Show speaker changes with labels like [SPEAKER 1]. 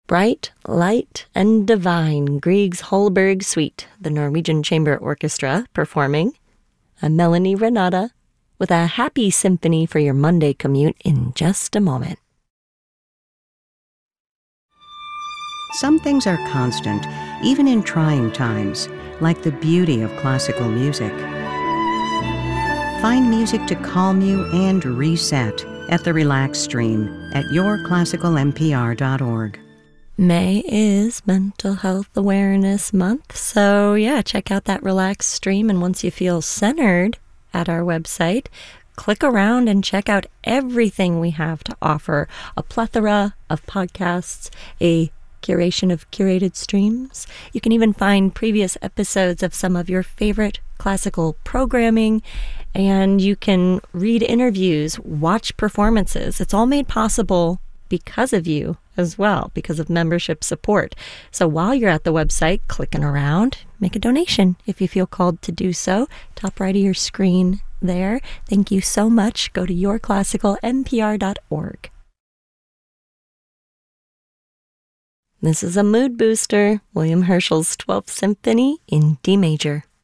[SPEAKER 1] Bright, Light, and Divine, Grieg's Holberg Suite, the Norwegian Chamber Orchestra performing a Melanie Renata with a happy symphony for your Monday commute in just a moment.
[SPEAKER 2] Some things are constant, even in trying times, like the beauty of classical music. Find music to calm you and reset at the Relax Stream at yourclassicalmpr.org.
[SPEAKER 1] May is Mental Health Awareness Month, so yeah, check out that Relax Stream, and once you feel centered at our website, click around and check out everything we have to offer. A plethora of podcasts, a curation of curated streams. You can even find previous episodes of some of your favorite classical programming, and you can read interviews, watch performances. It's all made possible because of you as well, because of membership support. So while you're at the website clicking around, make a donation if you feel called to do so. Top right of your screen there. Thank you so much. Go to yourclassicalmpr.org. This is a mood booster, William Herschel's 12th Symphony in D major.